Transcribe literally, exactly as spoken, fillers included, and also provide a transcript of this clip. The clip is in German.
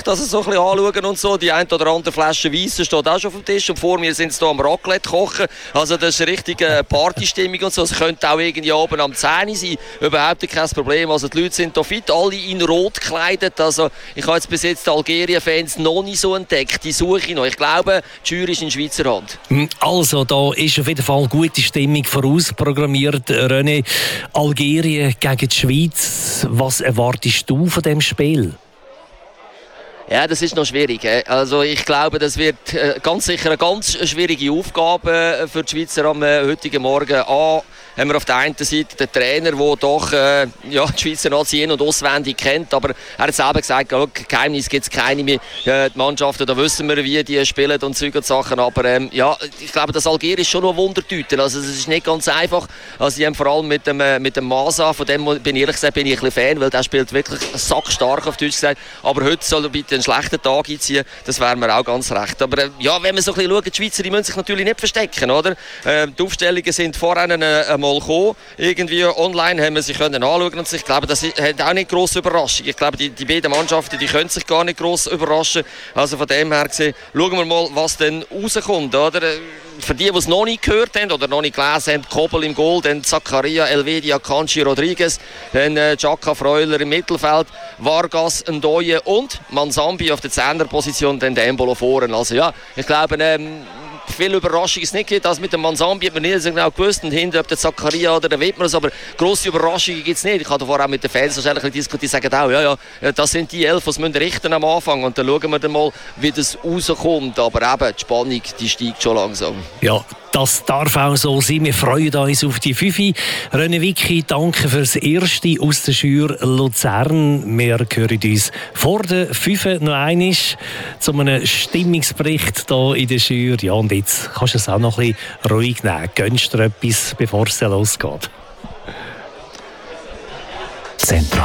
also so ein bisschen anschauen und so. Die eine oder andere Flasche Weisse steht auch schon auf dem Tisch und vor mir sind sie hier am Raclette kochen. Also das ist eine richtige Partystimmung und so. Es könnte auch irgendwie oben am zehn sein, überhaupt kein Problem. Also die Leute sind hier fit, alle in Rot gekleidet. Also ich habe jetzt bis jetzt die Algerien-Fans noch nicht so entdeckt. Die suche ich noch. Ich glaube, die Jury ist in Schweizer Hand. Also da ist auf jeden Fall gute Stimmung vorausprogrammiert. René, Algerien gegen die Schweiz. Was erwartest du von dem Spiel? Ja, das ist noch schwierig. Also ich glaube, das wird ganz sicher eine ganz schwierige Aufgabe für die Schweizer am heutigen Morgen. A, haben wir auf der einen Seite den Trainer, der doch äh, ja, die Schweizer Nazi in- und auswendig kennt, aber er hat selber gesagt, oh, Geheimnis gibt es keine mehr. Äh, die Mannschaften, da wissen wir, wie die spielen und Zeug und Sachen, aber ähm, ja, ich glaube, das Algerien ist schon noch Wundertüte. Also es ist nicht ganz einfach. Also die haben vor allem mit dem, äh, mit dem Masa, von dem bin ich ehrlich gesagt, bin ich ein bisschen Fan, weil der spielt wirklich sackstark auf Deutsch gesagt, aber heute soll er bitte einen schlechten Tag einziehen, das wäre mir auch ganz recht. Aber äh, ja, wenn man so ein bisschen schaut, die Schweizer, die müssen sich natürlich nicht verstecken, oder? Äh, die Aufstellungen sind vorher äh, mal gekommen. Irgendwie online haben wir sie können anschauen und ich glaube, das hat auch nicht grosse Überraschung. Ich glaube, die, die beiden Mannschaften, die können sich gar nicht gross überraschen. Also von dem her gesehen, schauen wir mal, was denn rauskommt, oder? Für die, die es noch nicht gehört haben oder noch nicht gelesen haben, Kobel im Goal, dann Zakaria, Elvedia, Kanchi, Rodriguez, dann äh, Xhaka Freuler im Mittelfeld, Vargas, Ndoye und Manzambi auf der Zehnerposition, dann der Embolo vorne. Also ja, ich glaube, ähm, viel Überraschung ist nicht. Das mit dem Manzambi hat man nicht so genau gewusst. Und hinten, ob der Zakaria oder der Wittmer, aber grosse Überraschungen gibt es nicht. Ich habe davor auch mit den Fans wahrscheinlich diskutiert, die sagen auch, ja, ja, das sind die elf, die müssen richten am Anfang. Und dann schauen wir dann mal, wie das rauskommt. Aber eben, die Spannung, die steigt schon langsam. Ja, das darf auch so sein. Wir freuen uns auf die Fünfe. René Wicki, danke fürs Erste aus der Schür Luzern. Wir hören uns vor der Fünfe noch einmal zu einem Stimmungsbericht hier in der Schür. Ja, und jetzt kannst du es auch noch ein bisschen ruhig nehmen. Gönnst du dir etwas, bevor es losgeht? Zentral.